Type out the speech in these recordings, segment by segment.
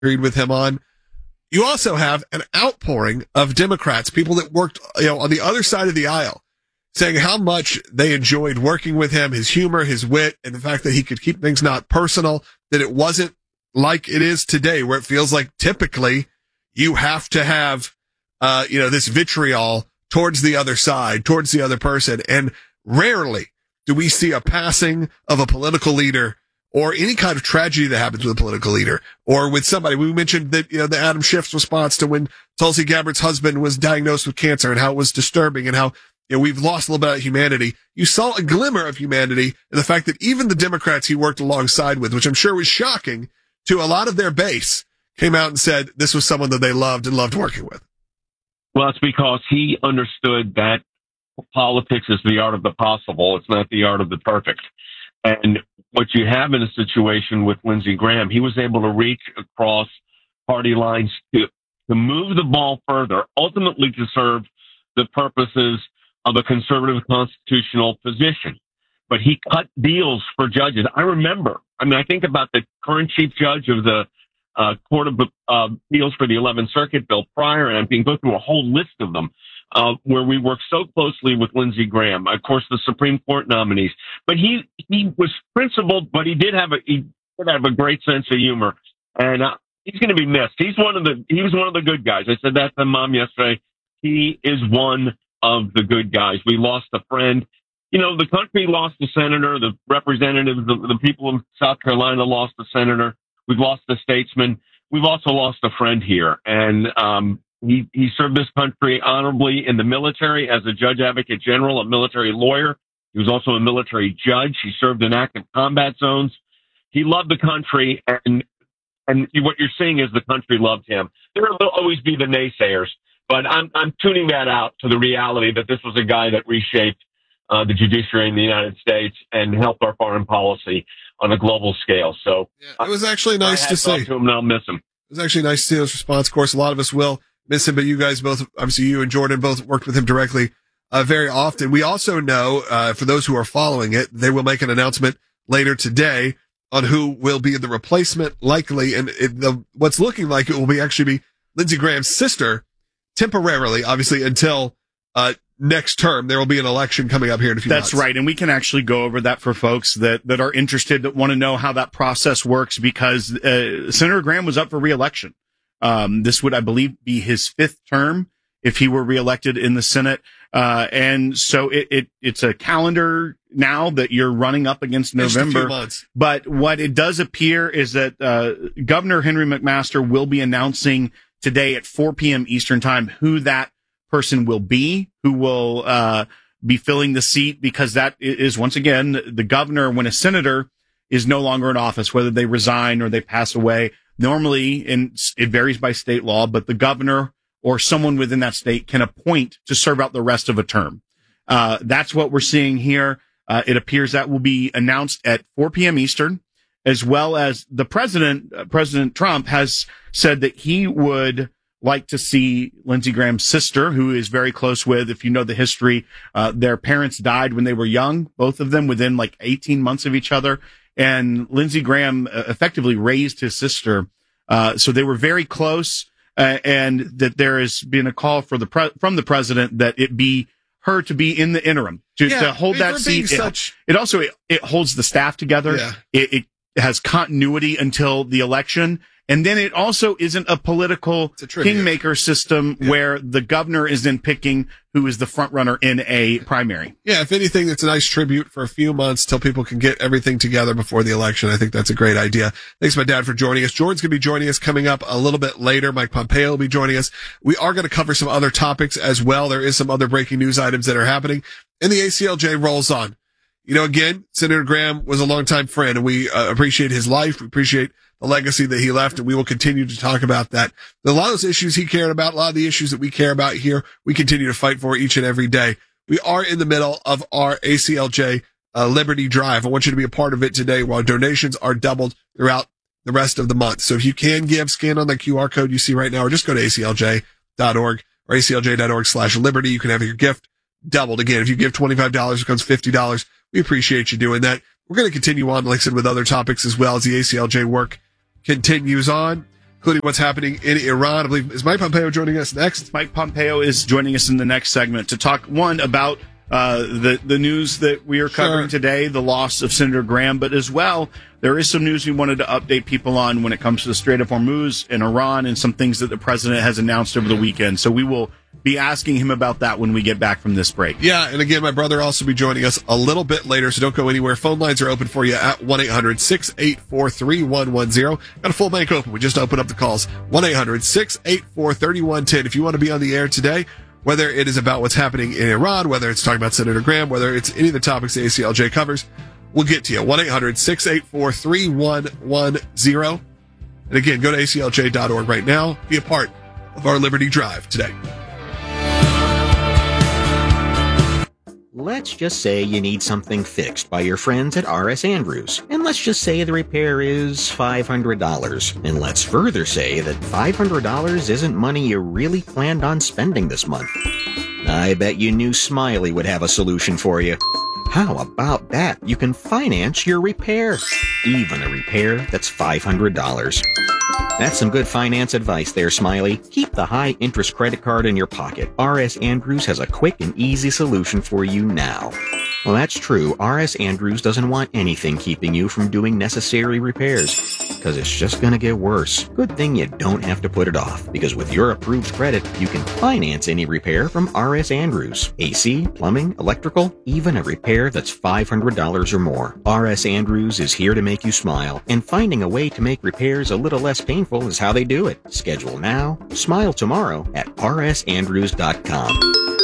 agreed with him on. You also have an outpouring of Democrats, people that worked, on the other side of the aisle, saying how much they enjoyed working with him, his humor, his wit, and the fact that he could keep things not personal, that it wasn't like it is today, where it feels like typically you have to have, this vitriol towards the other side, towards the other person. And rarely do we see a passing of a political leader or any kind of tragedy that happens with a political leader or with somebody. We mentioned that, the Adam Schiff's response to when Tulsi Gabbard's husband was diagnosed with cancer and how it was disturbing and how, we've lost a little bit of humanity. You saw a glimmer of humanity in the fact that even the Democrats he worked alongside with, which I'm sure was shocking to a lot of their base, came out and said this was someone that they loved and loved working with. Well, it's because he understood that politics is the art of the possible. It's not the art of the perfect. And what you have in a situation with Lindsey Graham, he was able to reach across party lines to move the ball further, ultimately to serve the purposes of a conservative constitutional position. But he cut deals for judges. I think about the current chief judge of the Court of Appeals for the 11th Circuit, Bill Pryor, and I can go through a whole list of them, where we work so closely with Lindsey Graham. Of course, the Supreme Court nominees. But he was principled, but he did have a great sense of humor, and he's going to be missed. He was one of the good guys. I said that to Mom yesterday. He is one of the good guys. We lost a friend. The country lost a senator. The representatives, the people in South Carolina lost a senator. We've lost a statesman. We've also lost a friend here. And he served this country honorably in the military as a judge advocate general, a military lawyer. He was also a military judge. He served in active combat zones. He loved the country, and what you're seeing is the country loved him. There will always be the naysayers, but I'm tuning that out to the reality that this was a guy that reshaped the judiciary in the United States and helped our foreign policy on a global scale. So it was actually nice to see. To him, and I'll miss him. It was actually nice to see his response. Of course, a lot of us will miss him, but you guys both, obviously you and Jordan, both worked with him directly very often. We also know, for those who are following it, they will make an announcement later today on who will be the replacement, likely, and what's looking like it will be actually be Lindsey Graham's sister, temporarily, obviously, until next term. There will be an election coming up here in a few months. That's right, and we can actually go over that for folks that are interested, that want to know how that process works, because Senator Graham was up for re-election. This would, I believe, be his fifth term if he were reelected in the Senate. And so it's a calendar now that you're running up against November. But what it does appear is that Governor Henry McMaster will be announcing today at 4 p.m. Eastern time who that person will be, who will be filling the seat, because that is, once again, the governor, when a senator is no longer in office, whether they resign or they pass away, normally, and it varies by state law, but the governor or someone within that state can appoint to serve out the rest of a term. That's what we're seeing here. It appears that will be announced at 4 p.m. Eastern, as well as the President Trump has said that he would like to see Lindsey Graham's sister, who is very close with, if you know the history, their parents died when they were young, both of them within like 18 months of each other. And Lindsey Graham effectively raised his sister. So they were very close. And that there has been a call for from the president that it be her to be in the interim to hold that seat. It also holds the staff together. Yeah. It has continuity until the election. And then it also isn't a political kingmaker system where the governor is then picking who is the front runner in a primary. Yeah, if anything, it's a nice tribute for a few months till people can get everything together before the election. I think that's a great idea. Thanks, my dad, for joining us. Jordan's going to be joining us coming up a little bit later. Mike Pompeo will be joining us. We are going to cover some other topics as well. There is some other breaking news items that are happening, and the ACLJ rolls on. Again, Senator Graham was a longtime friend, and we appreciate his life. We appreciate the legacy that he left, and we will continue to talk about that. A lot of those issues he cared about, a lot of the issues that we care about here, we continue to fight for each and every day. We are in the middle of our ACLJ Liberty Drive. I want you to be a part of it today, while donations are doubled throughout the rest of the month. So if you can give, scan on the QR code you see right now, or just go to aclj.org or aclj.org/liberty. You can have your gift doubled. Again, if you give $25, it becomes $50. We appreciate you doing that. We're going to continue on, like I said, with other topics as well as the ACLJ work continues on. including what's happening in Iran. I believe, is Mike Pompeo joining us next? Mike Pompeo is joining us in the next segment to talk, one, about the news that we are covering today, the loss of Senator Graham, but as well, there is some news we wanted to update people on when it comes to the Strait of Hormuz and Iran and some things that the president has announced over the weekend. So we will be asking him about that when we get back from this break. Yeah, and again, my brother will also be joining us a little bit later, so don't go anywhere. Phone lines are open for you at 1-800-684-3110. Got a full bank open. We just opened up the calls. 1-800-684-3110. If you want to be on the air today, whether it is about what's happening in Iran, whether it's talking about Senator Graham, whether it's any of the topics the ACLJ covers, we'll get to you. 1-800-684-3110. And again, go to aclj.org right now. Be a part of our Liberty Drive today. Let's just say you need something fixed by your friends at R.S. Andrews, and let's just say the repair is $500. And let's further say that $500 isn't money you really planned on spending this month. I bet you knew Smiley would have a solution for you. How about that? You can finance your repair, even a repair that's $500. That's some good finance advice there, Smiley. Keep the high-interest credit card in your pocket. R.S. Andrews has a quick and easy solution for you now. Well, that's true. R.S. Andrews doesn't want anything keeping you from doing necessary repairs, because it's just going to get worse. Good thing you don't have to put it off, because with your approved credit, you can finance any repair from R.S. Andrews. AC, plumbing, electrical, even a repair that's $500 or more. R.S. Andrews is here to make you smile, and finding a way to make repairs a little less painful is how they do it. Schedule now, smile tomorrow at rsandrews.com.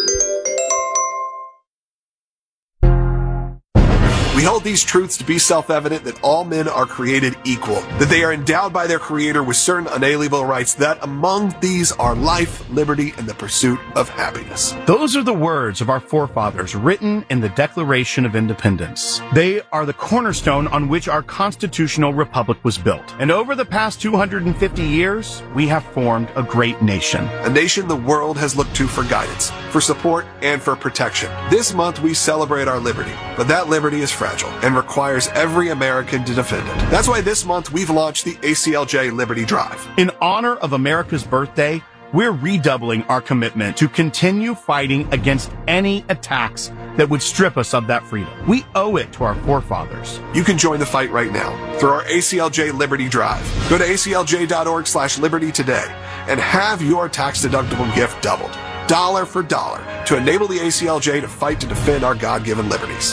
We hold these truths to be self-evident that all men are created equal, that they are endowed by their Creator with certain unalienable rights, that among these are life, liberty, and the pursuit of happiness. Those are the words of our forefathers written in the Declaration of Independence. They are the cornerstone on which our constitutional republic was built. And over the past 250 years, we have formed a great nation. A nation the world has looked to for guidance, for support, and for protection. This month we celebrate our liberty, but that liberty is fragile and requires every American to defend it. That's why this month we've launched the ACLJ Liberty Drive. In honor of America's birthday, we're redoubling our commitment to continue fighting against any attacks that would strip us of that freedom. We owe it to our forefathers. You can join the fight right now through our ACLJ Liberty Drive. Go to aclj.org/liberty today and have your tax-deductible gift doubled, dollar for dollar, to enable the ACLJ to fight to defend our God-given liberties.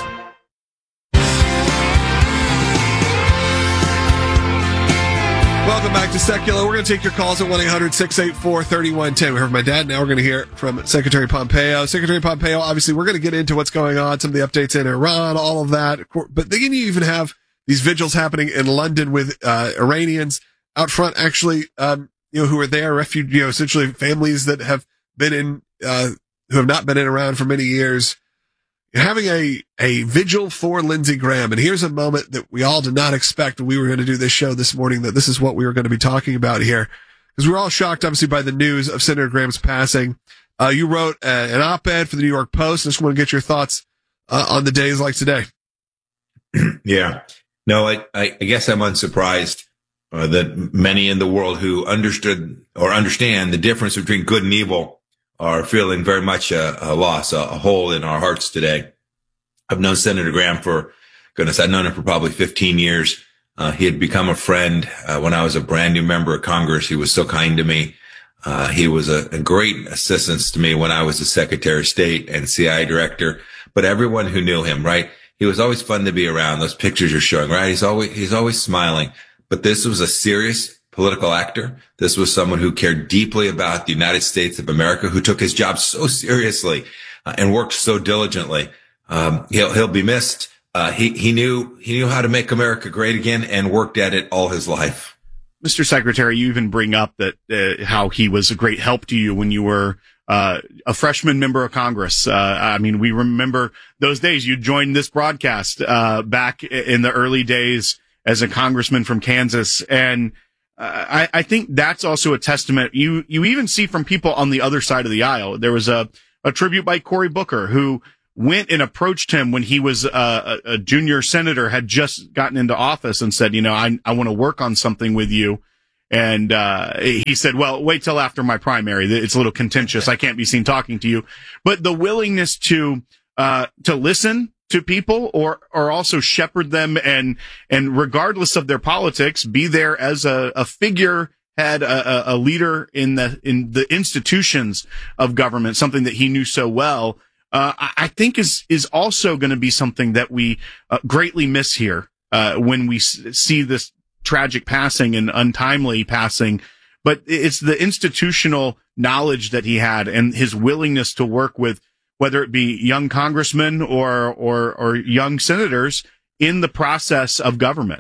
Welcome back to Secular. We're going to take your calls at 1-800-684-3110. We heard from my dad. Now we're going to hear from Secretary Pompeo. Secretary Pompeo, obviously, we're going to get into what's going on, some of the updates in Iran, all of that. But then you even have these vigils happening in London with Iranians out front, actually, who are there, essentially families that have been in, who have not been in Iran for many years. Having a vigil for Lindsey Graham. And here's a moment that we all did not expect when we were going to do this show this morning, that this is what we were going to be talking about here. Because we were all shocked, obviously, by the news of Senator Graham's passing. You wrote an op-ed for the New York Post. I just want to get your thoughts on the days like today. Yeah. No, I guess I'm unsurprised that many in the world who understood or understand the difference between good and evil are feeling very much a loss, a hole in our hearts today. I've known Senator Graham I've known him for probably 15 years. He had become a friend when I was a brand new member of Congress. He was so kind to me. He was a great assistance to me when I was the Secretary of State and CIA Director. But everyone who knew him, right? He was always fun to be around. Those pictures you're showing, right? He's always smiling. But this was a serious political actor. This was someone who cared deeply about the United States of America, who took his job so seriously and worked so diligently. He'll be missed. He knew how to make America great again and worked at it all his life. Mr. Secretary, you even bring up that how he was a great help to you when you were a freshman member of Congress. We remember those days. You joined this broadcast back in the early days as a congressman from Kansas, and I think that's also a testament. You even see from people on the other side of the aisle. There was a tribute by Cory Booker, who went and approached him when he was a junior senator, had just gotten into office, and said, I want to work on something with you. And he said, well, wait till after my primary. It's a little contentious. I can't be seen talking to you. But the willingness to listen to people or also shepherd them and regardless of their politics, be there as a figurehead, a leader in the institutions of government, something that he knew so well, I think is also going to be something that we greatly miss here, when we see this tragic passing and untimely passing. But it's the institutional knowledge that he had and his willingness to work with, whether it be young congressmen or young senators in the process of government.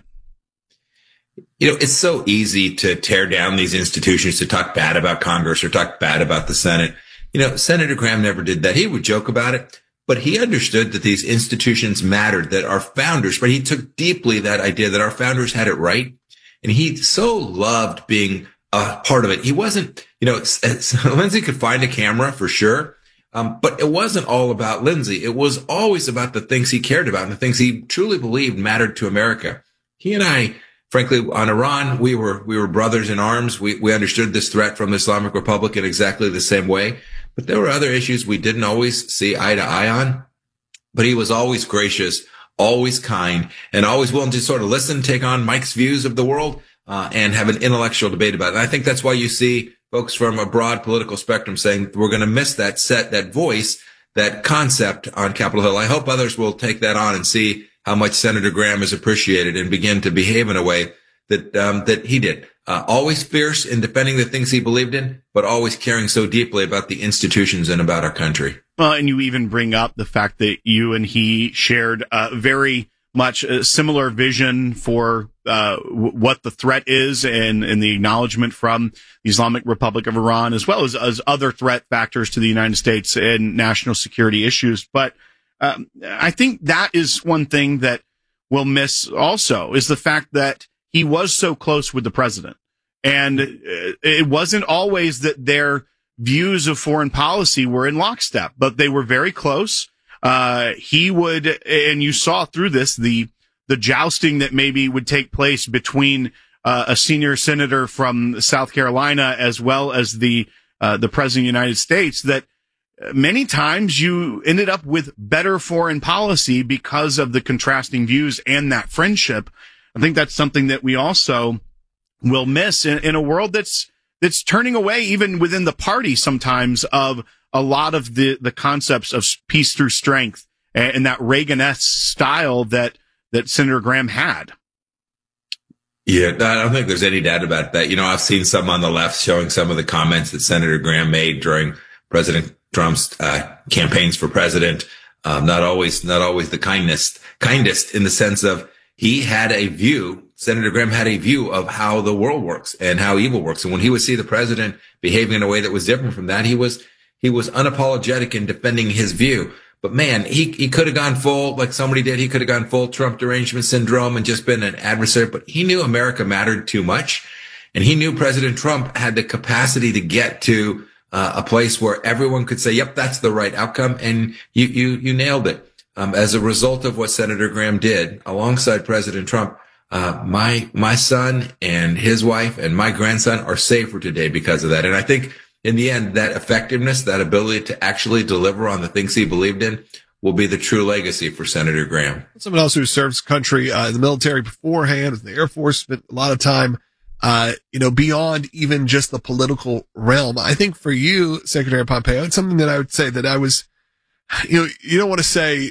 You know, it's so easy to tear down these institutions, to talk bad about Congress or talk bad about the Senate. You know, Senator Graham never did that. He would joke about it, but he understood that these institutions mattered, that our founders, but he took deeply that idea that our founders had it right. And he so loved being a part of it. He wasn't, you know, Lindsey could find a camera for sure. But it wasn't all about Lindsey. It was always about the things he cared about and the things he truly believed mattered to America. He and I, frankly, on Iran, we were brothers in arms. We understood this threat from the Islamic Republic in exactly the same way. But there were other issues we didn't always see eye to eye on. But he was always gracious, always kind, and always willing to sort of listen, take on Mike's views of the world, and have an intellectual debate about it. And I think that's why you see folks from a broad political spectrum saying we're going to miss that voice, that concept on Capitol Hill. I hope others will take that on and see how much Senator Graham is appreciated and begin to behave in a way that he did. Always fierce in defending the things he believed in, but always caring so deeply about the institutions and about our country. And you even bring up the fact that you and he shared very much a similar vision for what the threat is and the acknowledgement from the Islamic Republic of Iran, as well as other threat factors to the United States and national security issues. But I think that is one thing that we'll miss also, is the fact that he was so close with the president. And it wasn't always that their views of foreign policy were in lockstep, but they were very close. He would, and you saw through this, the jousting that maybe would take place between a senior senator from South Carolina as well as the president of the United States, that many times you ended up with better foreign policy because of the contrasting views and that friendship. I think that's something that we also will miss in a world that's turning away, even within the party sometimes, of a lot of the concepts of peace through strength and that Reagan-esque style that Senator Graham had. Yeah, I don't think there's any doubt about that. You know, I've seen some on the left showing some of the comments that Senator Graham made during President Trump's campaigns for president. Not always the kindest in the sense of he had a view. Senator Graham had a view of how the world works and how evil works. And when he would see the president behaving in a way that was different from that, he was unapologetic in defending his view. But man, he could have gone full, like somebody did. He could have gone full Trump derangement syndrome and just been an adversary. But he knew America mattered too much. And he knew President Trump had the capacity to get to a place where everyone could say, yep, that's the right outcome. And you nailed it. As a result of what Senator Graham did alongside President Trump, my son and his wife and my grandson are safer today because of that. And I think in the end, that effectiveness, that ability to actually deliver on the things he believed in will be the true legacy for Senator Graham. Someone else who serves country in the military beforehand, was in the Air Force, spent a lot of time, beyond even just the political realm. I think for you, Secretary Pompeo, it's something that I would say that I was, you don't want to say,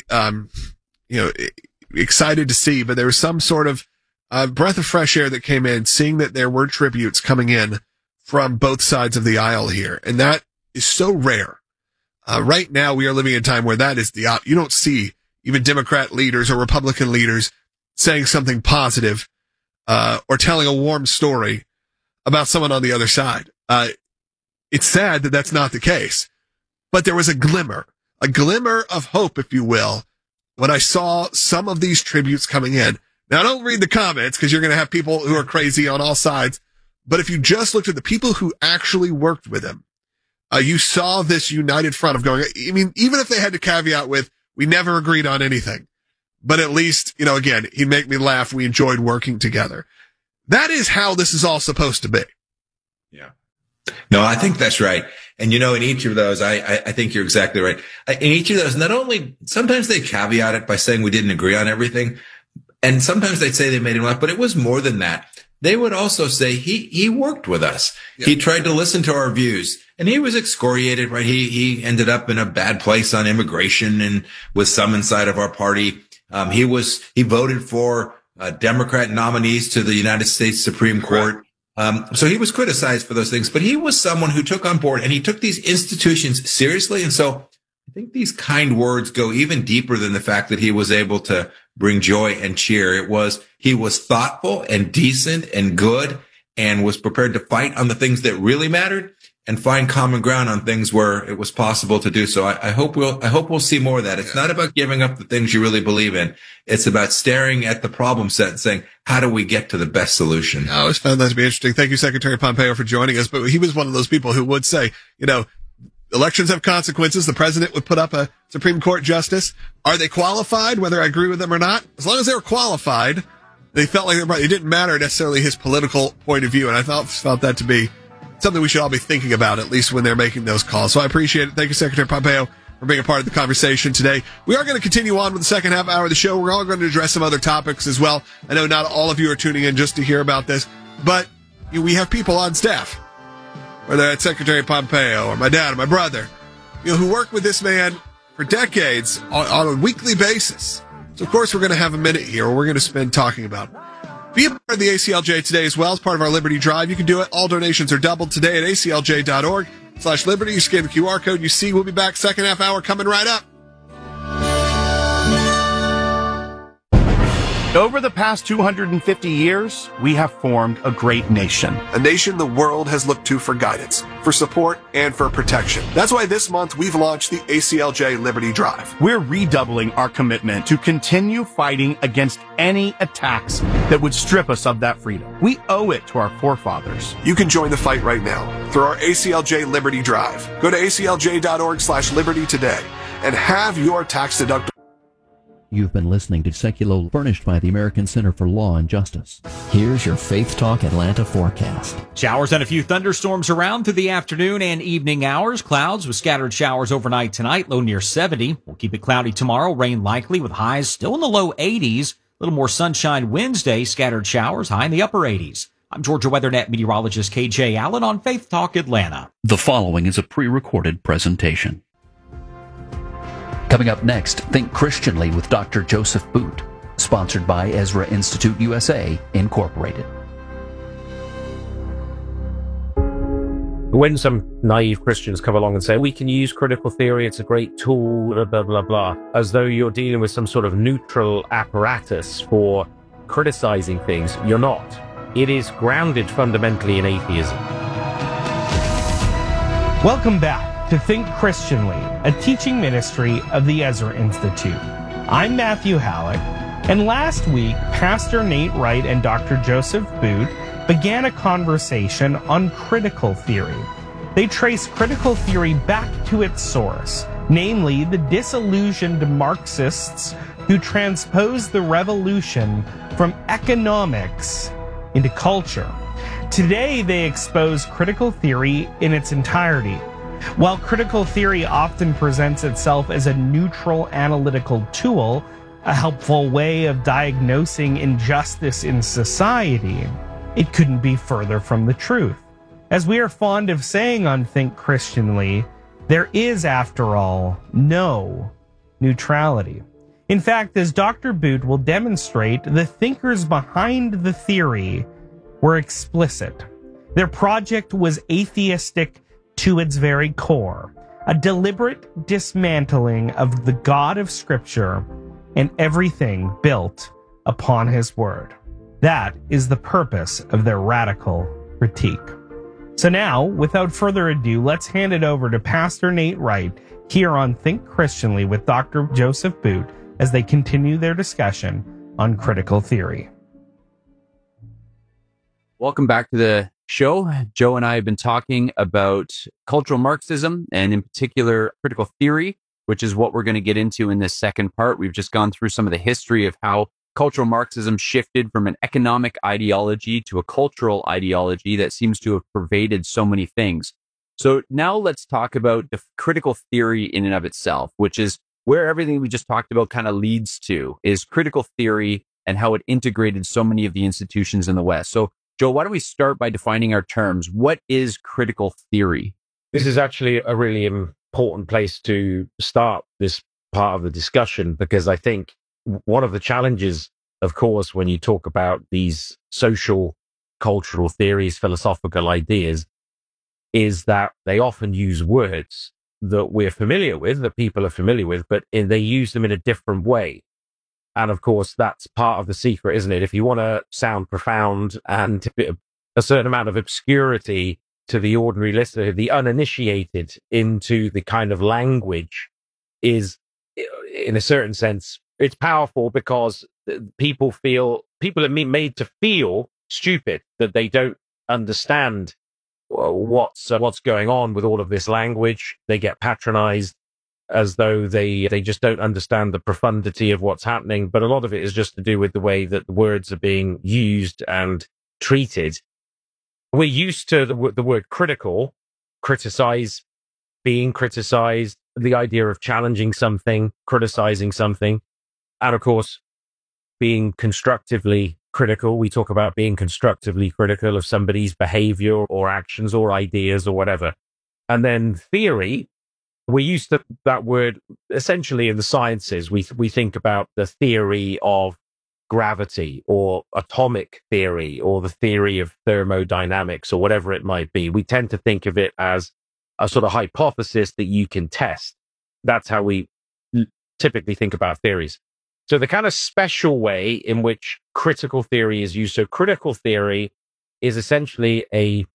excited to see, but there was some sort of breath of fresh air that came in, seeing that there were tributes coming in from both sides of the aisle here. And that is so rare. Right now we are living in a time where that is you don't see even Democrat leaders or Republican leaders saying something positive, or telling a warm story about someone on the other side. It's sad that that's not the case, but there was a glimmer of hope, if you will, when I saw some of these tributes coming in. Now, don't read the comments because you're going to have people who are crazy on all sides. But if you just looked at the people who actually worked with him, you saw this united front of going, I mean, even if they had to caveat with, we never agreed on anything, but at least, again, he'd make me laugh. We enjoyed working together. That is how this is all supposed to be. Yeah. No, I think that's right. And in each of those, I think you're exactly right. In each of those, not only, sometimes they caveat it by saying we didn't agree on everything. And sometimes they'd say they made him laugh, but it was more than that. They would also say he worked with us. Yeah. He tried to listen to our views, and he was excoriated, right? He ended up in a bad place on immigration and with some inside of our party. He voted for Democrat nominees to the United States Supreme Court. So he was criticized for those things, but he was someone who took on board, and he took these institutions seriously. And so I think these kind words go even deeper than the fact that he was able to bring joy and cheer. He was thoughtful and decent and good, and was prepared to fight on the things that really mattered and find common ground on things where it was possible to do so. I hope we'll see more of that. It's not about giving up the things you really believe in. It's about staring at the problem set and saying, how do we get to the best solution? I always found that to be interesting. Thank you, Secretary Pompeo, for joining us. But he was one of those people who would say, elections have consequences. The president would put up a Supreme Court justice. Are they qualified, whether I agree with them or not? As long as they were qualified, they felt like it didn't matter necessarily his political point of view. And I felt that to be something we should all be thinking about, at least when they're making those calls. So I appreciate it. Thank you, Secretary Pompeo, for being a part of the conversation today. We are going to continue on with the second half hour of the show. We're all going to address some other topics as well. I know not all of you are tuning in just to hear about this, but we have people on staff, whether it's Secretary Pompeo or my dad or my brother, who work with this man for decades on a weekly basis. So, of course, we're going to have a minute here where we're going to spend talking about it. Be a part of the ACLJ today as well as part of our Liberty Drive. You can do it. All donations are doubled today at aclj.org/Liberty. You scan the QR code you see. We'll be back second half hour coming right up. Over the past 250 years, we have formed a great nation. A nation the world has looked to for guidance, for support, and for protection. That's why this month we've launched the ACLJ Liberty Drive. We're redoubling our commitment to continue fighting against any attacks that would strip us of that freedom. We owe it to our forefathers. You can join the fight right now through our ACLJ Liberty Drive. Go to aclj.org/Liberty today and have your tax deductible. You've been listening to Seculo, furnished by the American Center for Law and Justice. Here's your Faith Talk Atlanta forecast. Showers and a few thunderstorms around through the afternoon and evening hours. Clouds with scattered showers overnight tonight, low near 70. We'll keep it cloudy tomorrow, rain likely with highs still in the low 80s. A little more sunshine Wednesday, scattered showers, high in the upper 80s. I'm Georgia WeatherNet meteorologist KJ Allen on Faith Talk Atlanta. The following is a pre-recorded presentation. Coming up next, Think Christianly with Dr. Joseph Boot, sponsored by Ezra Institute USA, Incorporated. When some naive Christians come along and say, we can use critical theory, it's a great tool, blah, blah, blah, blah, as though you're dealing with some sort of neutral apparatus for criticizing things, you're not. It is grounded fundamentally in atheism. Welcome back to Think Christianly, a teaching ministry of the Ezra Institute. I'm Matthew Halleck, and last week, Pastor Nate Wright and Dr. Joseph Boot began a conversation on critical theory. They traced critical theory back to its source, namely the disillusioned Marxists who transposed the revolution from economics into culture. Today, they expose critical theory in its entirety. While critical theory often presents itself as a neutral analytical tool, a helpful way of diagnosing injustice in society, it couldn't be further from the truth. As we are fond of saying on Think Christianly, there is, after all, no neutrality. In fact, as Dr. Boot will demonstrate, the thinkers behind the theory were explicit. Their project was atheistic to its very core, a deliberate dismantling of the God of Scripture and everything built upon His Word. That is the purpose of their radical critique. So now, without further ado, let's hand it over to Pastor Nate Wright here on Think Christianly with Dr. Joseph Boot as they continue their discussion on critical theory. Welcome back to the show. Joe and I have been talking about cultural Marxism and in particular critical theory, which is what we're going to get into in this second part. We've just gone through some of the history of how cultural Marxism shifted from an economic ideology to a cultural ideology that seems to have pervaded so many things. So now let's talk about the critical theory in and of itself, which is where everything we just talked about kind of leads to, is critical theory and how it integrated so many of the institutions in the West. So, Joe, why don't we start by defining our terms? What is critical theory? This is actually a really important place to start this part of the discussion, because I think one of the challenges, of course, when you talk about these social, cultural theories, philosophical ideas, is that they often use words that we're familiar with, that people are familiar with, but they use them in a different way. And of course, that's part of the secret, isn't it? If you want to sound profound and a certain amount of obscurity to the ordinary listener, the uninitiated into the kind of language is, in a certain sense, it's powerful because people are made to feel stupid, that they don't understand what's going on with all of this language. They get patronized as though they just don't understand the profundity of what's happening. But a lot of it is just to do with the way that the words are being used and treated. We're used to the word critical, criticize, being criticized, the idea of challenging something, criticizing something, and of course, being constructively critical. We talk about being constructively critical of somebody's behavior or actions or ideas or whatever. And then theory, we're used to that word essentially in the sciences. We think about the theory of gravity or atomic theory or the theory of thermodynamics or whatever it might be. We tend to think of it as a sort of hypothesis that you can test. That's how we typically think about theories. So the kind of special way in which critical theory is used. So critical theory is essentially an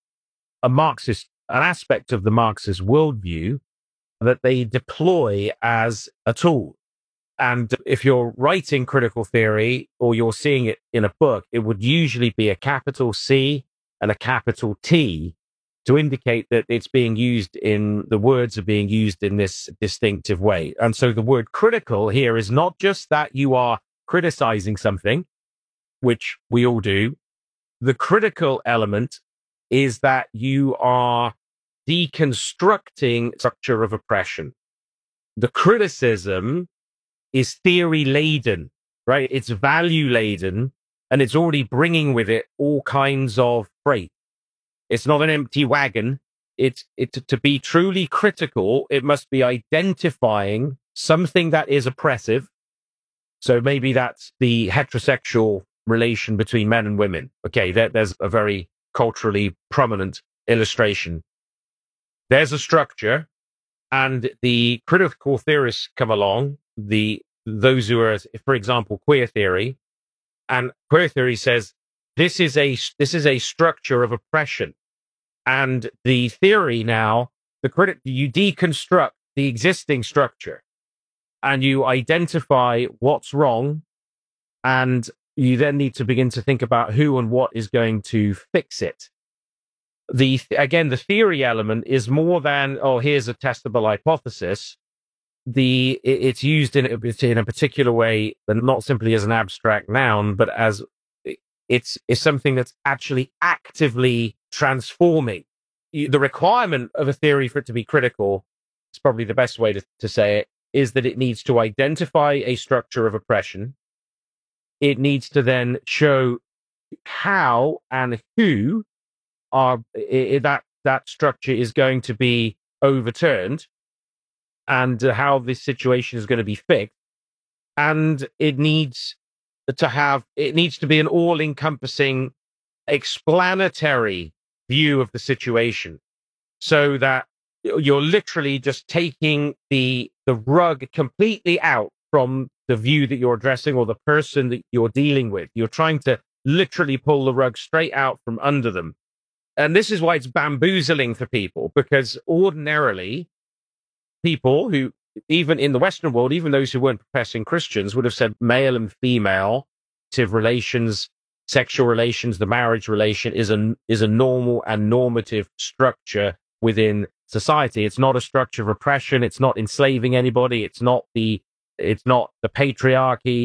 aspect of the Marxist worldview that they deploy as a tool. And if you're writing critical theory or you're seeing it in a book, it would usually be a capital C and a capital T to indicate that it's being used the words are being used in this distinctive way. And so the word critical here is not just that you are criticizing something, which we all do. The critical element is that you are deconstructing structure of oppression. The criticism is theory laden, right? It's value laden, and it's already bringing with it all kinds of freight. It's not an empty wagon. It's to be truly critical, it must be identifying something that is oppressive. So maybe that's the heterosexual relation between men and women. Okay, there's a very culturally prominent illustration. There's a structure, and the critical theorists come along, those who are, for example, queer theory, and queer theory says this is a structure of oppression. And the theory now, you deconstruct the existing structure and you identify what's wrong, and you then need to begin to think about who and what is going to fix it. Again, the theory element is more than, here's a testable hypothesis. It's used in a particular way, and not simply as an abstract noun, but as it's something that's actually actively transforming. The requirement of a theory for it to be critical, is probably the best way to say it, is that it needs to identify a structure of oppression. It needs to then show how and who that structure is going to be overturned, and how this situation is going to be fixed. And it needs to be an all-encompassing, explanatory view of the situation, so that you're literally just taking the rug completely out from the view that you're addressing or the person that you're dealing with. You're trying to literally pull the rug straight out from under them. And this is why it's bamboozling for people, because ordinarily people who, even in the Western world, even those who weren't professing Christians, would have said male and female relations, sexual relations, the marriage relation is a normal and normative structure within society. It's not a structure of oppression. It's not enslaving anybody. It's not the patriarchy.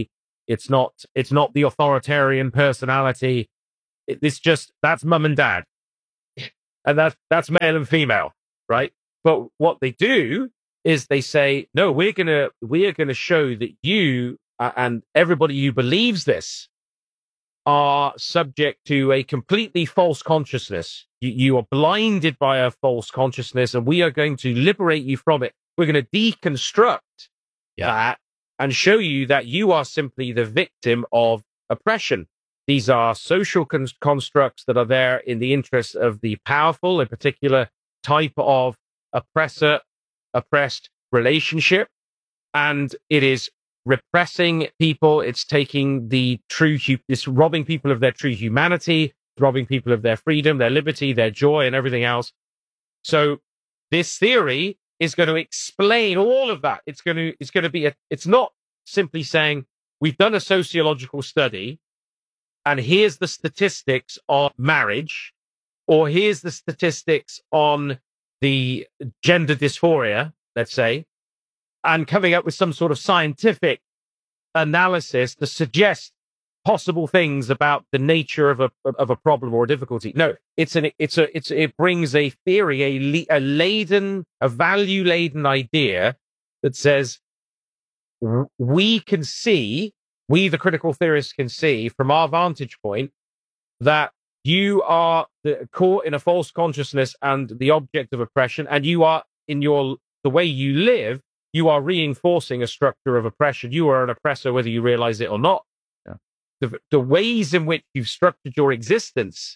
It's not the authoritarian personality. That's mum and dad. And that's male and female, right? But what they do is they say, no, we are gonna show that you and everybody who believes this are subject to a completely false consciousness. You are blinded by a false consciousness, and we are going to liberate you from it. We're going to deconstruct that and show you that you are simply the victim of oppression. These are social constructs that are there in the interest of the powerful, a particular type of oppressor-oppressed relationship. And it is repressing people. It's taking it's robbing people of their true humanity, robbing people of their freedom, their liberty, their joy, and everything else. So this theory is going to explain all of that. It's not simply saying we've done a sociological study and here's the statistics on marriage, or here's the statistics on the gender dysphoria, let's say, and coming up with some sort of scientific analysis to suggest possible things about the nature of a problem or a difficulty. No, it brings a theory, a value laden idea that says we the critical theorists can see from our vantage point that you are caught in a false consciousness and the object of oppression, and you are the way you live, you are reinforcing a structure of oppression. You are an oppressor, whether you realize it or not. Yeah. The ways in which you've structured your existence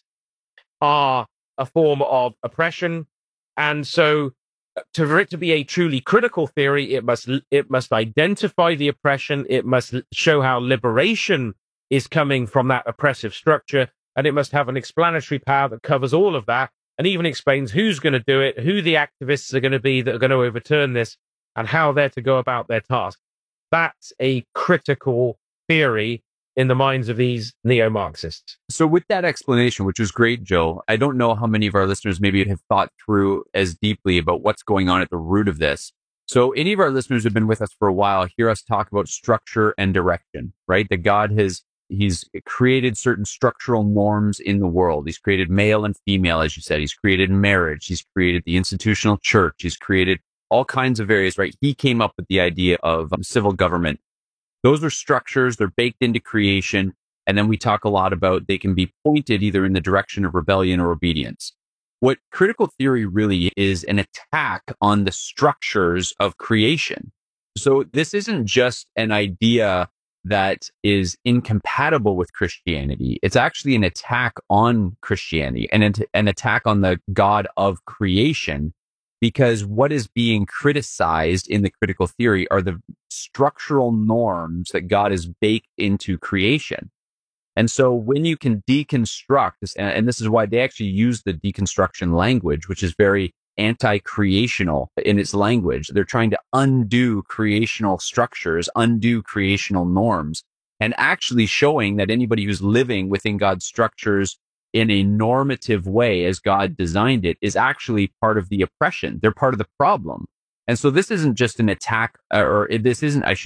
are a form of oppression. And so for it to be a truly critical theory, it must identify the oppression. It must show how liberation is coming from that oppressive structure. And it must have an explanatory power that covers all of that and even explains who's going to do it, who the activists are going to be that are going to overturn this, and how they're to go about their task. That's a critical theory in the minds of these neo-Marxists. So with that explanation, which was great, Joe, I don't know how many of our listeners maybe have thought through as deeply about what's going on at the root of this. So any of our listeners who've been with us for a while hear us talk about structure and direction, right? That God he's created certain structural norms in the world. He's created male and female, as you said. He's created marriage. He's created the institutional church. He's created all kinds of areas, right? He came up with the idea of civil government. Those are structures. They're baked into creation. And then we talk a lot about they can be pointed either in the direction of rebellion or obedience. What critical theory really is an attack on the structures of creation. So this isn't just an idea that is incompatible with Christianity. It's actually an attack on Christianity and an attack on the God of creation. Because what is being criticized in the critical theory are the structural norms that God has baked into creation. And so when you can deconstruct this, and this is why they actually use the deconstruction language, which is very anti-creational in its language. They're trying to undo creational structures, undo creational norms, and actually showing that anybody who's living within God's structures in a normative way as God designed it is actually part of the oppression. They're part of the problem. And so this isn't just an attack, this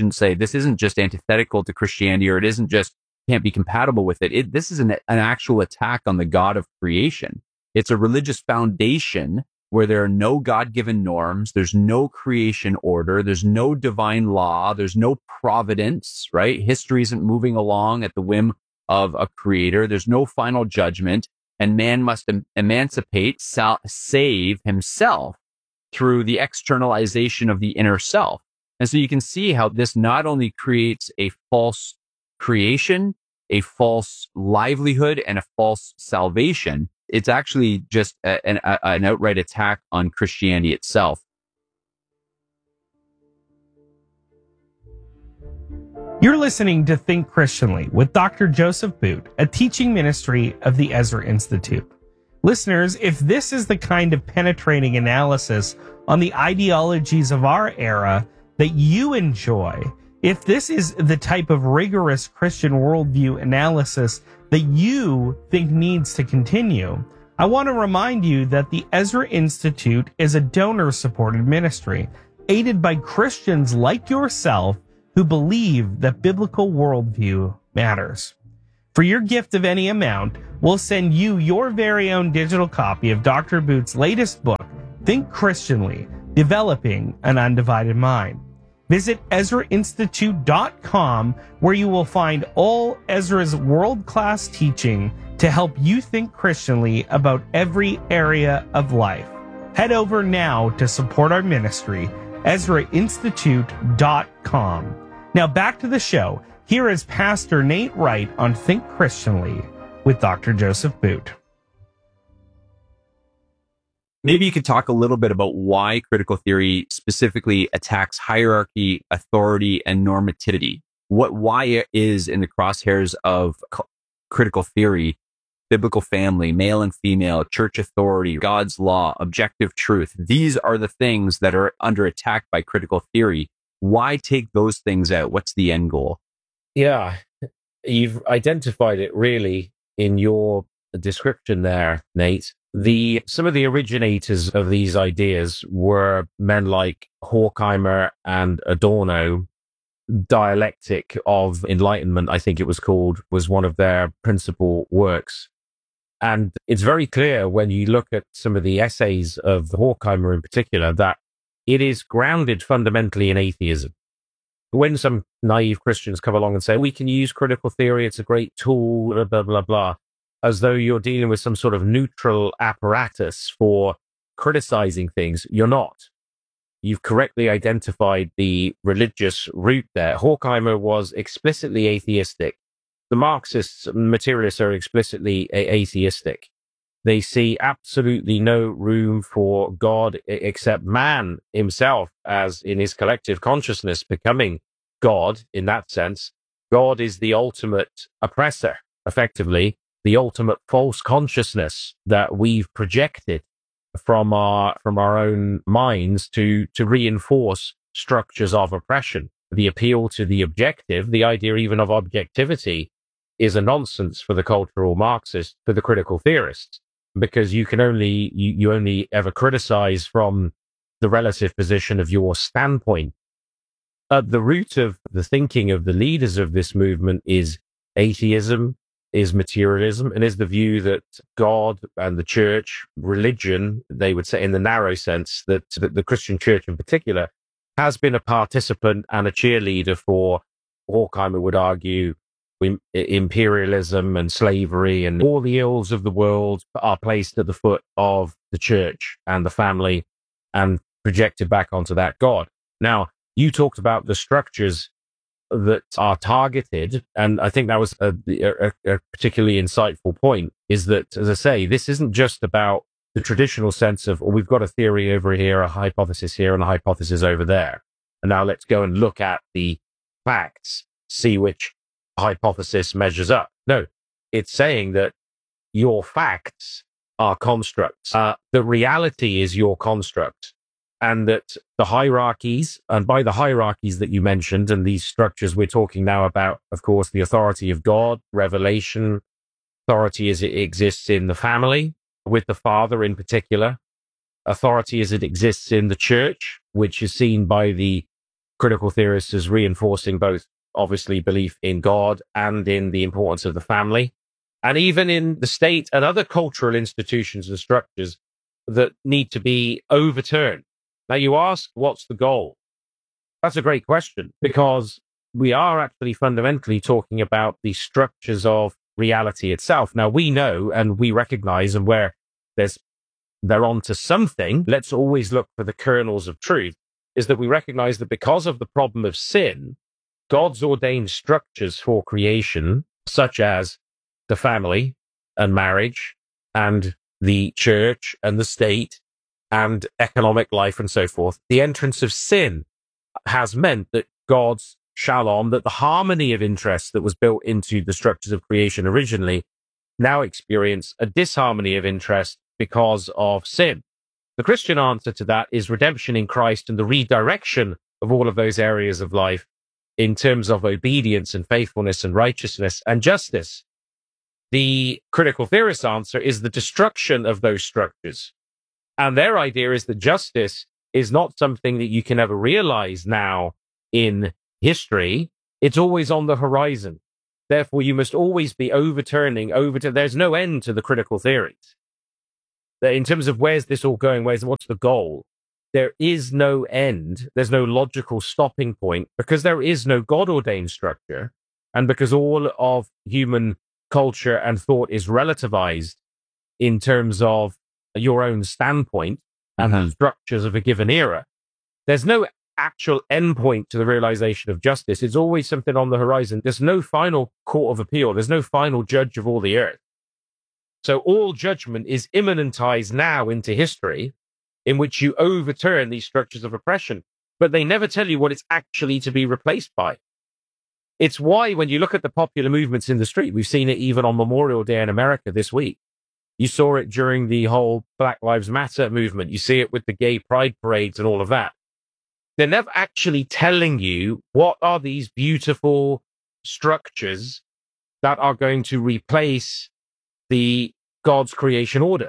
isn't just antithetical to Christianity, or it isn't just can't be compatible with it. This is an actual attack on the God of creation. It's a religious foundation where there are no God-given norms. There's no creation order. There's no divine law. There's no providence, right? History isn't moving along at the whim of a creator. There's no final judgment, and man must emancipate, save himself through the externalization of the inner self. And so you can see how this not only creates a false creation, a false livelihood, and a false salvation, it's actually just an outright attack on Christianity itself. You're listening to Think Christianly with Dr. Joseph Boot, a teaching ministry of the Ezra Institute. Listeners, if this is the kind of penetrating analysis on the ideologies of our era that you enjoy, if this is the type of rigorous Christian worldview analysis that you think needs to continue, I want to remind you that the Ezra Institute is a donor-supported ministry, aided by Christians like yourself who believe that biblical worldview matters. For your gift of any amount, we'll send you your very own digital copy of Dr. Boot's latest book, Think Christianly, Developing an Undivided Mind. Visit EzraInstitute.com, where you will find all Ezra's world-class teaching to help you think Christianly about every area of life. Head over now to support our ministry, EzraInstitute.com. Now back to the show. Here is Pastor Nate Wright on Think Christianly with Dr. Joseph Boot. Maybe you could talk a little bit about why critical theory specifically attacks hierarchy, authority, and normativity. Why is in the crosshairs of critical theory, biblical family, male and female, church authority, God's law, objective truth. These are the things that are under attack by critical theory. Why take those things out? What's the end goal? Yeah, you've identified it really in your description there, Nate. Some of the originators of these ideas were men like Horkheimer and Adorno. Dialectic of Enlightenment, I think it was called, was one of their principal works. And it's very clear when you look at some of the essays of Horkheimer in particular that it is grounded fundamentally in atheism. When some naive Christians come along and say, we can use critical theory, it's a great tool, blah, blah, blah, blah, as though you're dealing with some sort of neutral apparatus for criticizing things, you're not. You've correctly identified the religious root there. Horkheimer was explicitly atheistic. The Marxists, materialists, are explicitly atheistic. They see absolutely no room for God except man himself, as in his collective consciousness becoming God in that sense. God is the ultimate oppressor, effectively, the ultimate false consciousness that we've projected from our own minds to reinforce structures of oppression. The appeal to the objective, the idea even of objectivity, is a nonsense for the cultural Marxist, for the critical theorists, because you only ever criticize from the relative position of your standpoint. At the root of the thinking of the leaders of this movement is atheism, is materialism, and is the view that God and the church, religion, they would say in the narrow sense, that the Christian church in particular has been a participant and a cheerleader for, Horkheimer would argue, imperialism and slavery, and all the ills of the world are placed at the foot of the church and the family and projected back onto that God. Now, you talked about the structures that are targeted, and I think that was a particularly insightful point, is that, as I say, this isn't just about the traditional sense of, well, we've got a theory over here, a hypothesis here, and a hypothesis over there, and now let's go and look at the facts, see which hypothesis measures up. No, it's saying that your facts are constructs. The reality is your construct. And that the hierarchies, and by the hierarchies that you mentioned and these structures we're talking now about, of course, the authority of God, revelation, authority as it exists in the family, with the father in particular, authority as it exists in the church, which is seen by the critical theorists as reinforcing both, obviously, belief in God and in the importance of the family, and even in the state and other cultural institutions and structures that need to be overturned. Now, you ask, what's the goal? That's a great question, because we are actually fundamentally talking about the structures of reality itself. Now, we know and we recognize, and where they're onto something, let's always look for the kernels of truth, is that we recognize that because of the problem of sin, God's ordained structures for creation, such as the family and marriage and the church and the state, and economic life and so forth, the entrance of sin has meant that God's shalom, that the harmony of interests that was built into the structures of creation originally, now experience a disharmony of interest because of sin. The Christian answer to that is redemption in Christ and the redirection of all of those areas of life in terms of obedience and faithfulness and righteousness and justice. The critical theorist answer is the destruction of those structures. And their idea is that justice is not something that you can ever realize now in history, it's always on the horizon. Therefore, you must always be overturning. There's no end to the critical theories. In terms of where's this all going, what's the goal? There is no end. There's no logical stopping point because there is no God-ordained structure, and because all of human culture and thought is relativized in terms of your own standpoint and the structures of a given era. There's no actual endpoint to the realization of justice. It's always something on the horizon. There's no final court of appeal. There's no final judge of all the earth. So all judgment is immanentized now into history, in which you overturn these structures of oppression, but they never tell you what it's actually to be replaced by. It's why when you look at the popular movements in the street, we've seen it even on Memorial Day in America this week. You saw it during the whole Black Lives Matter movement. You see it with the gay pride parades and all of that. They're never actually telling you what are these beautiful structures that are going to replace the God's creation order.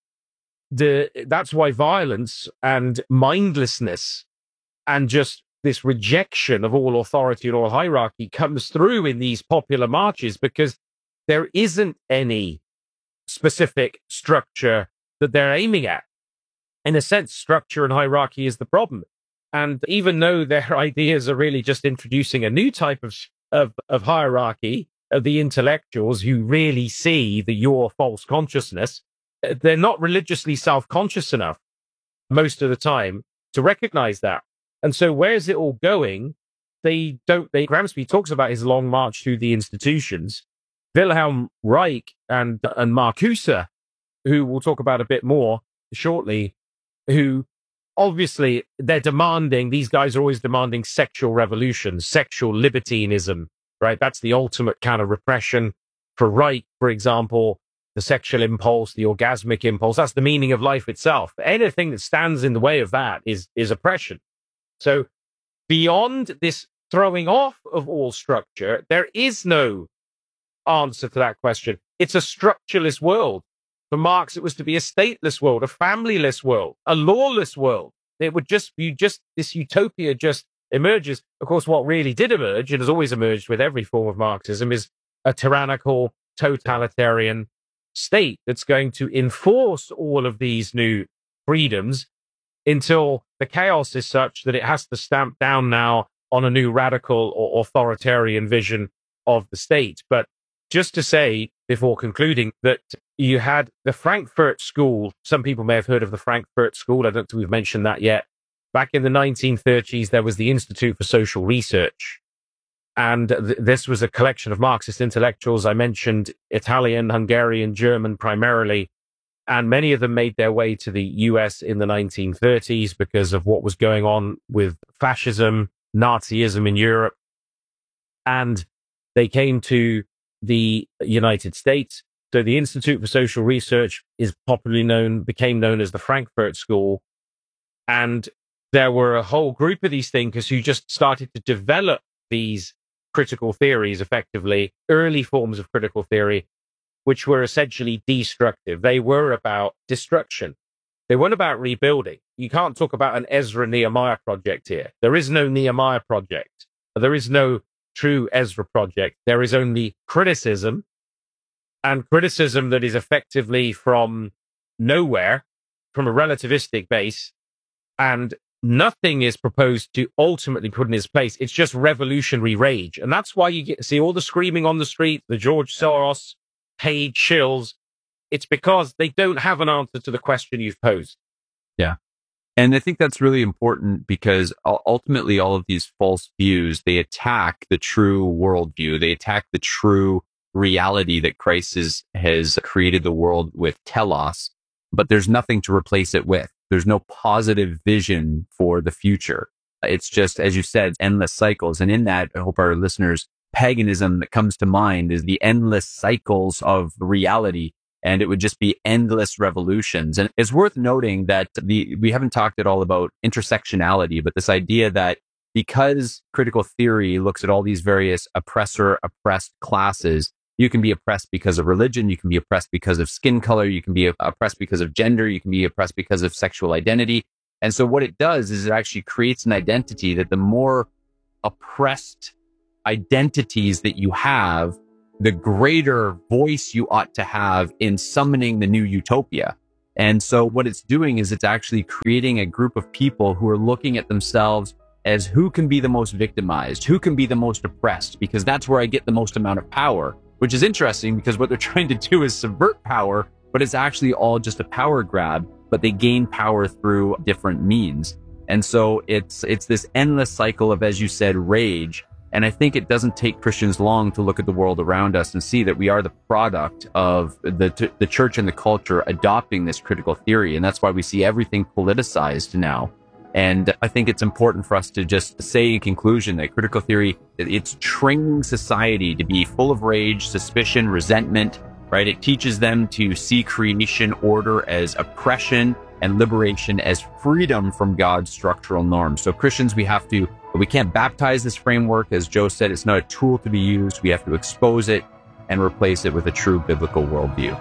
That's why violence and mindlessness and just this rejection of all authority and all hierarchy comes through in these popular marches, because there isn't any specific structure that they're aiming at. In a sense, structure and hierarchy is the problem. And even though their ideas are really just introducing a new type of hierarchy of the intellectuals who really see your false consciousness, they're not religiously self-conscious enough most of the time to recognize that. And so where's it all going? Gramsci talks about his long march through the institutions. Wilhelm Reich and Marcuse, who we'll talk about a bit more shortly, who obviously these guys are always demanding sexual revolution, sexual libertinism, right? That's the ultimate kind of repression. For Reich, for example, the sexual impulse, the orgasmic impulse, that's the meaning of life itself. Anything that stands in the way of that is oppression. So beyond this throwing off of all structure, there is no answer to that question. It's a structureless world. For Marx, it was to be a stateless world, a familyless world, a lawless world. It would this utopia just emerges. Of course, what really did emerge, and has always emerged with every form of Marxism, is a tyrannical, totalitarian state that's going to enforce all of these new freedoms until the chaos is such that it has to stamp down now on a new radical or authoritarian vision of the state. But just to say, before concluding, that you had the Frankfurt School. Some people may have heard of the Frankfurt School. I don't think we've mentioned that yet. Back in the 1930s, there was the Institute for Social Research. And this was a collection of Marxist intellectuals. I mentioned Italian, Hungarian, German primarily. And many of them made their way to the US in the 1930s because of what was going on with fascism, Nazism in Europe. And they came to the United States. So the Institute for Social Research became known as the Frankfurt School. And there were a whole group of these thinkers who just started to develop these critical theories, effectively, early forms of critical theory, which were essentially destructive. They were about destruction. They weren't about rebuilding. You can't talk about an Ezra Nehemiah project here. There is no Nehemiah project. There is no true Ezra project. There is only criticism, and criticism that is effectively from nowhere, from a relativistic base, and nothing is proposed to ultimately put in its place. It's just revolutionary rage. And that's why you see all the screaming on the street, the George Soros, paid shills. It's because they don't have an answer to the question you've posed. Yeah. And I think that's really important because ultimately all of these false views, they attack the true worldview. They attack the true reality that Christ has created the world with telos, but there's nothing to replace it with. There's no positive vision for the future. It's just, as you said, endless cycles. And in that, I hope our listeners, paganism that comes to mind is the endless cycles of reality. And it would just be endless revolutions. And it's worth noting that we haven't talked at all about intersectionality, but this idea that because critical theory looks at all these various oppressed classes, you can be oppressed because of religion, you can be oppressed because of skin color, you can be oppressed because of gender, you can be oppressed because of sexual identity. And so what it does is it actually creates an identity that the more oppressed identities that you have, the greater voice you ought to have in summoning the new utopia. And so what it's doing is it's actually creating a group of people who are looking at themselves as who can be the most victimized, who can be the most oppressed, because that's where I get the most amount of power, which is interesting because what they're trying to do is subvert power, but it's actually all just a power grab, but they gain power through different means. And so it's this endless cycle of, as you said, rage. And I think it doesn't take Christians long to look at the world around us and see that we are the product of the church and the culture adopting this critical theory. And that's why we see everything politicized now. And I think it's important for us to just say in conclusion that critical theory, it's training society to be full of rage, suspicion, resentment, right? It teaches them to see creation order as oppression and liberation as freedom from God's structural norms. So Christians, we can't baptize this framework. As Joe said, it's not a tool to be used. We have to expose it and replace it with a true biblical worldview.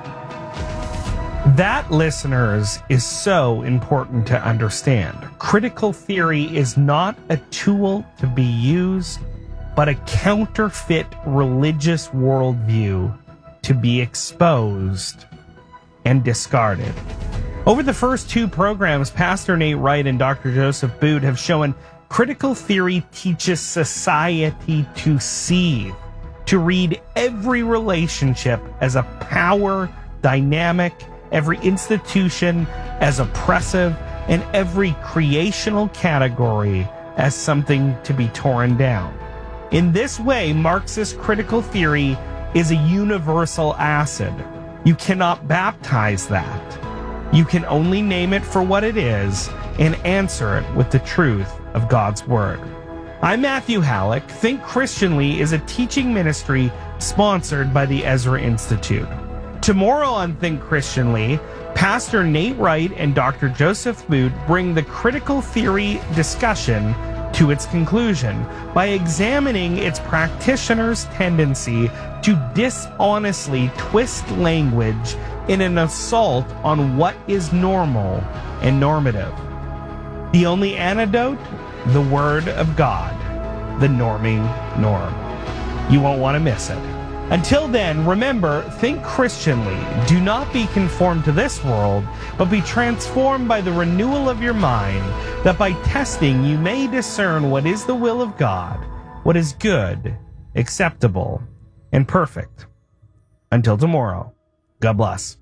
That, listeners, is so important to understand. Critical theory is not a tool to be used, but a counterfeit religious worldview to be exposed and discarded. Over the first two programs, Pastor Nate Wright and Dr. Joseph Boot have shown critical theory teaches society to see, to read every relationship as a power dynamic, every institution as oppressive, and every creational category as something to be torn down. In this way, Marxist critical theory is a universal acid. You cannot baptize that. You can only name it for what it is and answer it with the truth of God's Word. I'm Matthew Halleck. Think Christianly is a teaching ministry sponsored by the Ezra Institute. Tomorrow on Think Christianly, Pastor Nate Wright and Dr. Joseph Boot bring the critical theory discussion to its conclusion by examining its practitioners' tendency to dishonestly twist language in an assault on what is normal and normative. The only antidote? The Word of God, the norming norm. You won't want to miss it. Until then, remember, think Christianly. Do not be conformed to this world, but be transformed by the renewal of your mind, that by testing you may discern what is the will of God, what is good, acceptable, and perfect. Until tomorrow, God bless.